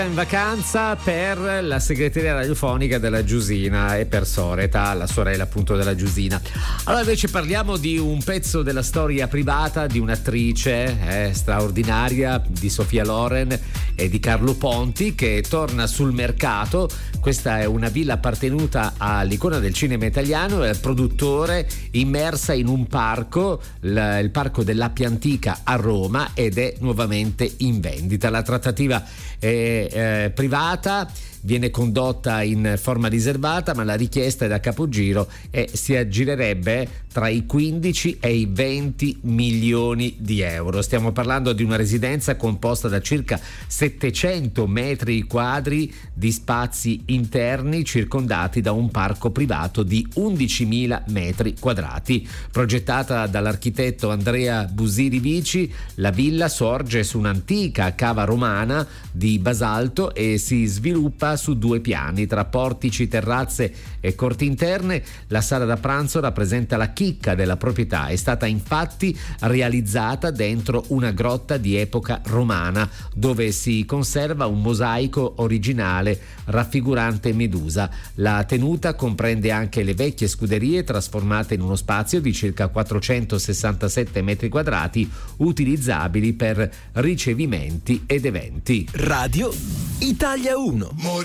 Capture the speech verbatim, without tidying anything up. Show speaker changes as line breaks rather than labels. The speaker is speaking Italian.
In vacanza per la segreteria radiofonica della Giusina e per Soreta, la sorella appunto della Giusina. Allora invece parliamo di un pezzo della storia privata di un'attrice eh, straordinaria, di Sofia Loren e di Carlo Ponti, che torna sul mercato. Questa è una villa appartenuta all'icona del cinema italiano e al produttore, immersa in un parco, il, il parco dell'Appia Antica a Roma, ed è nuovamente in vendita. La trattativa è eh, privata, viene condotta in forma riservata, ma la richiesta è da capogiro e si aggirerebbe tra i quindici e i venti milioni di euro. Stiamo parlando di una residenza composta da circa settecento metri quadri di spazi interni, circondati da un parco privato di undicimila metri quadrati. Progettata dall'architetto Andrea Busiri Vici, la villa sorge su un'antica cava romana di basalto e si sviluppa su due piani, tra portici, terrazze e corti interne. La sala da pranzo rappresenta la chicca della proprietà. È stata infatti realizzata dentro una grotta di epoca romana, dove si conserva un mosaico originale raffigurante Medusa. La tenuta comprende anche le vecchie scuderie, trasformate in uno spazio di circa quattrocentosessantasette metri quadrati, utilizzabili per ricevimenti ed eventi.
Radio Italia uno.